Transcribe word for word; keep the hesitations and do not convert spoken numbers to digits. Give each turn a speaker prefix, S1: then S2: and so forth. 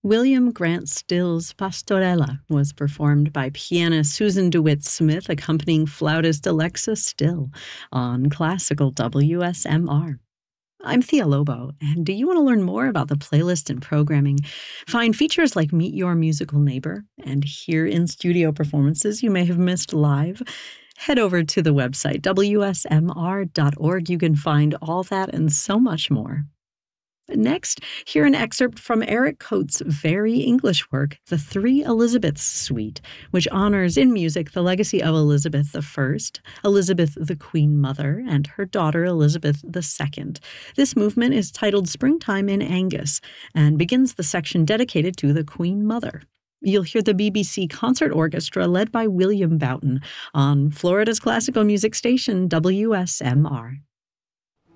S1: William Grant Still's Pastorella was performed by pianist Susan DeWitt Smith accompanying flautist Alexa Still on classical W S M R. I'm Thea Lobo, and do you want to learn more about the playlist and programming? Find features like Meet Your Musical Neighbor and hear in-studio performances you may have missed live? Head over to the website, W S M R dot org. You can find all that and so much more. Next, hear an excerpt from Eric Coates' very English work, The Three Elizabeths Suite, which honors in music the legacy of Elizabeth the First, Elizabeth the Queen Mother, and her daughter Elizabeth the Second. This movement is titled Springtime in Angus and begins the section dedicated to the Queen Mother. You'll hear the B B C Concert Orchestra led by William Boughton on Florida's classical music station W S M R.